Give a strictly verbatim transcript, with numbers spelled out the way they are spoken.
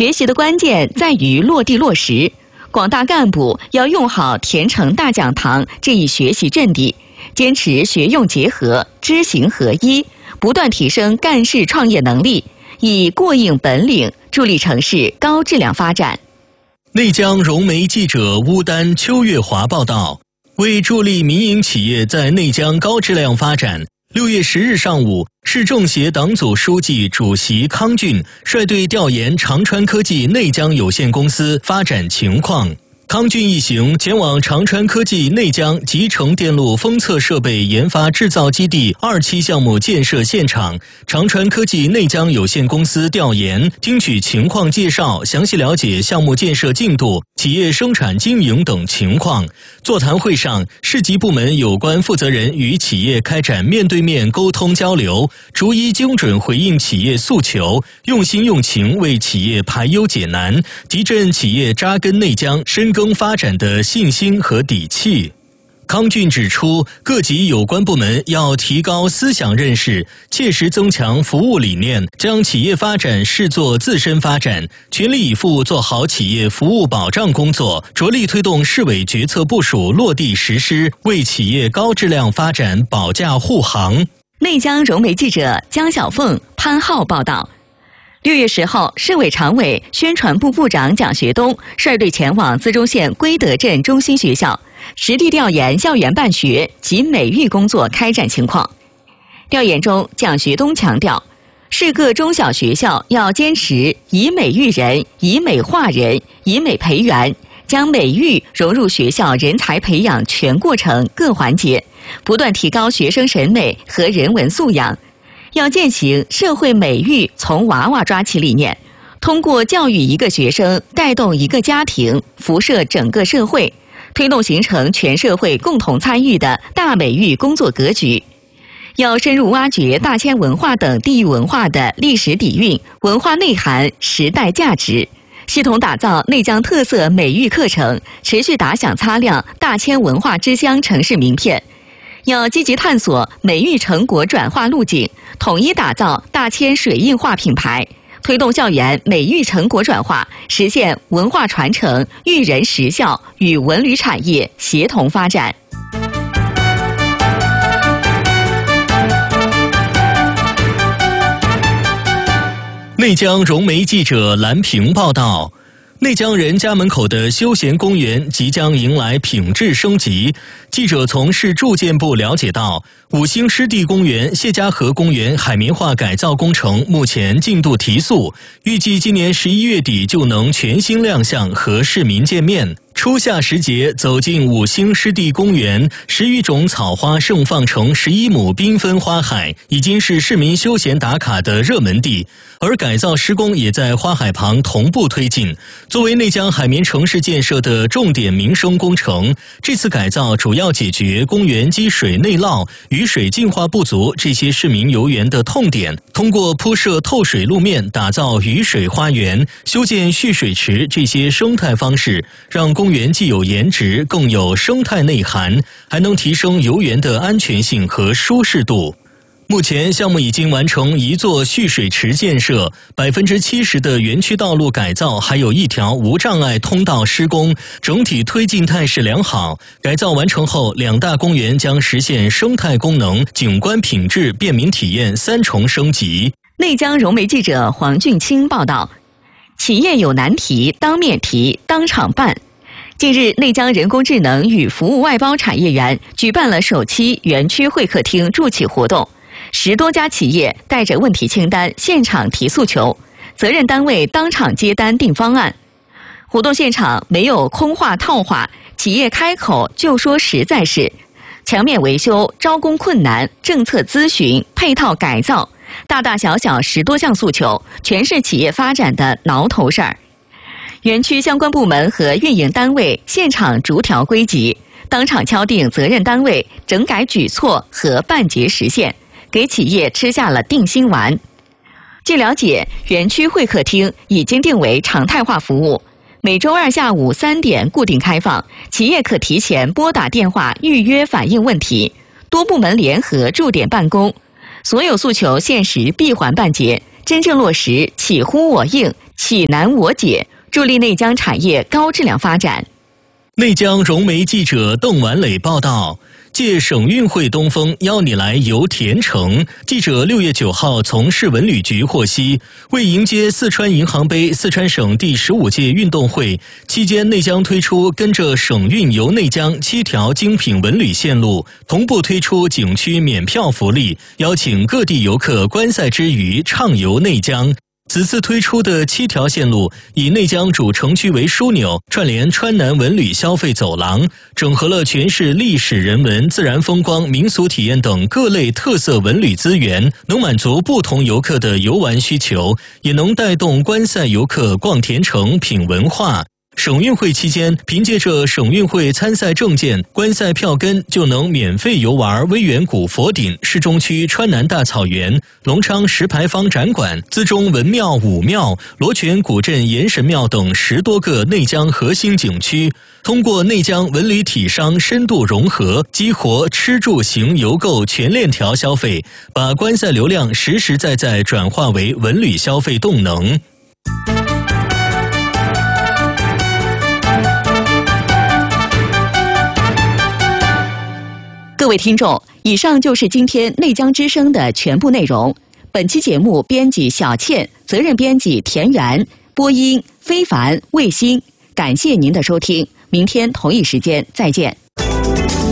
学习的关键在于落地落实。广大干部要用好田城大讲堂这一学习阵地，坚持学用结合、知行合一，不断提升干事创业能力，以过硬本领助力城市高质量发展。 内江融媒记者乌丹、邱月华报道，为助力民营企业在内江高质量发展，六月十日上午，市政协党组书记、主席康俊率队调研长川科技内江有限公司发展情况。康俊一行前往长川科技内江集成电路封测设备研发制造基地二期项目建设现场，长川科技内江有限公司调研，听取情况介绍，详细了解项目建设进度、企业生产经营等情况。座谈会上，市级部门有关负责人与企业开展面对面沟通交流，逐一精准回应企业诉求，用心用情为企业排忧解难，提振企业扎根内江、深耕发展的信心和底气。康俊指出，各级有关部门要提高思想认识，切实增强服务理念，将企业发展视作自身发展，全力以赴做好企业服务保障工作，着力推动市委决策部署落地实施，为企业高质量发展保驾护航。 内江融媒记者江小凤、潘浩报道。六月十号，市委常委、宣传部部长蒋学东率队前往资中县归德镇中心学校，实地调研校园办学及美育工作开展情况。调研中，蒋学东强调，市各中小学校要坚持以美育人、以美化人、以美培元，将美育融入学校人才培养全过程各环节，不断提高学生审美和人文素养。要践行社会美育从娃娃抓起理念，通过教育一个学生，带动一个家庭，辐射整个社会，推动形成全社会共同参与的大美育工作格局。要深入挖掘大千文化等地域文化的历史底蕴、文化内涵、时代价值，系统打造内江特色美育课程，持续打响擦亮大千文化之乡城市名片。要积极探索美育成果转化路径，统一打造大千水印化品牌，推动校园美育成果转化，实现文化传承、育人实效与文旅产业协同发展。 内江融媒记者蓝平报道，内江人家门口的休闲公园即将迎来品质升级。记者从市住建部了解到，五星湿地公园谢家河公园海绵化改造工程目前进度提速，预计今年十一月底就能全新亮相和市民见面。初夏时节走进五星湿地公园，十余种草花盛放成十一亩缤纷花海，已经是市民休闲打卡的热门地。而改造施工也在花海旁同步推进。作为内江海绵城市建设的重点民生工程，这次改造主要解决公园积水内涝、雨水净化不足这些市民游园的痛点，通过铺设透水路面、打造雨水花园、修建蓄水池这些生态方式，让公园既有颜值，更有生态内涵，还能提升游园的安全性和舒适度。目前项目已经完成一座蓄水池建设，百分之七十的园区道路改造，还有一条无障碍通道施工，整体推进态势良好。改造完成后，两大公园将实现生态功能、景观品质、便民体验三重升级。 内江融媒记者黄俊清报道，企业有难题当面提，当场办。近日，内江人工智能与服务外包产业园举办了首期园区会客厅助企活动。十多家企业带着问题清单现场提诉求，责任单位当场接单定方案。活动现场没有空话套话，企业开口就说实在事。墙面维修、招工困难、政策咨询、配套改造，大大小小十多项诉求，全是企业发展的挠头事儿。园区相关部门和运营单位现场逐条归集，当场敲定责任单位、整改举措和办结实现，给企业吃下了定心丸。据了解，园区会客厅已经定为常态化服务，每周二下午三点固定开放，企业可提前拨打电话预约反映问题，多部门联合驻点办公，所有诉求限时闭环办结，真正落实企呼我应、 启难我解，助力内江产业高质量发展。 内江融媒记者邓完磊报道。借省运会东风邀你来游田城。记者六月九号从市文旅局获悉，为迎接四川银行杯四川省第十五届运动会期间，内江推出跟着省运游内江七条精品文旅线路，同步推出景区免票福利，邀请各地游客观赛之余畅游内江。此次推出的七条线路以内江主城区为枢纽，串联川南文旅消费走廊，整合了全市历史人文、自然风光、民俗体验等各类特色文旅资源，能满足不同游客的游玩需求，也能带动观赛游客逛田城、品文化。省运会期间，凭借着省运会参赛证件、观赛票根，就能免费游玩威远古佛顶、市中区川南大草原、隆昌石牌坊展馆、资中文庙武庙、罗泉古镇岩神庙等十多个内江核心景区。通过内江文旅体商深度融合，激活吃住行游购全链条消费，把观赛流量实实在在转化为文旅消费动能。 各位听众，以上就是今天内江之声的全部内容。本期节目编辑小倩，责任编辑田园，播音非凡、卫星。感谢您的收听，明天同一时间再见。